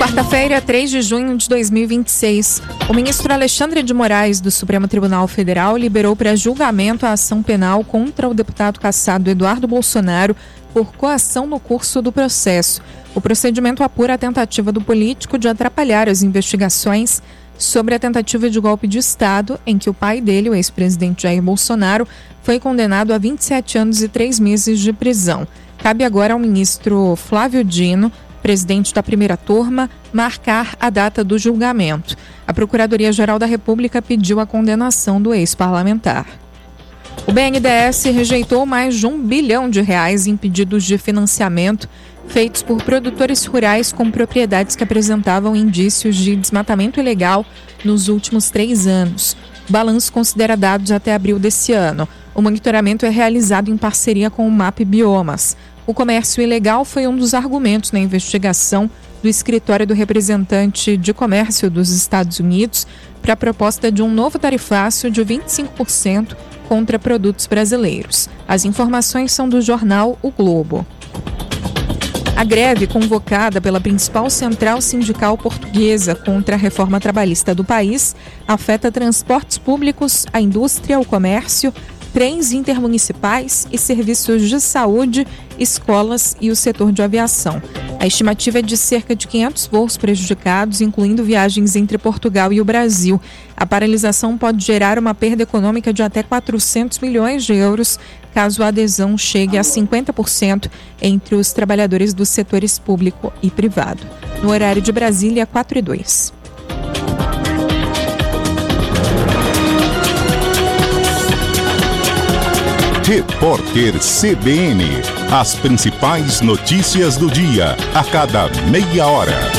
Quarta-feira, 3 de junho de 2026, o ministro Alexandre de Moraes, do Supremo Tribunal Federal, liberou para julgamento a ação penal contra o deputado cassado Eduardo Bolsonaro por coação no curso do processo. O procedimento apura a tentativa do político de atrapalhar as investigações sobre a tentativa de golpe de Estado, em que o pai dele, o ex-presidente Jair Bolsonaro, foi condenado a 27 anos e 3 meses de prisão. Cabe agora ao ministro Flávio Dino, presidente da primeira turma, marcar a data do julgamento. A Procuradoria-Geral da República pediu a condenação do ex-parlamentar. O BNDES rejeitou mais de R$1 bilhão em pedidos de financiamento feitos por produtores rurais com propriedades que apresentavam indícios de desmatamento ilegal nos últimos 3 anos. O balanço considera dados até abril desse ano. O monitoramento é realizado em parceria com o MAP Biomas. O comércio ilegal foi um dos argumentos na investigação do escritório do representante de comércio dos Estados Unidos para a proposta de um novo tarifácio de 25% contra produtos brasileiros. As informações são do jornal O Globo. A greve convocada pela principal central sindical portuguesa contra a reforma trabalhista do país afeta transportes públicos, a indústria, o comércio, trens intermunicipais e serviços de saúde, escolas e o setor de aviação. A estimativa é de cerca de 500 voos prejudicados, incluindo viagens entre Portugal e o Brasil. A paralisação pode gerar uma perda econômica de até 400 milhões de euros, caso a adesão chegue a 50% entre os trabalhadores dos setores público e privado. No horário de Brasília, 4:02. Repórter CBN. As principais notícias do dia, a cada meia hora.